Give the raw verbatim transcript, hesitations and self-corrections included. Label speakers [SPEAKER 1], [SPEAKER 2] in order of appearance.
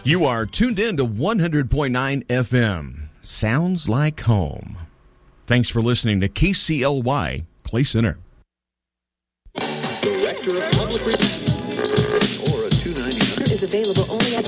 [SPEAKER 1] You are tuned in to one hundred point nine F M. Sounds like home. Thanks for listening to K C L Y, Clay Center.
[SPEAKER 2] Director of Public Relations or a two ninety-nine is available only at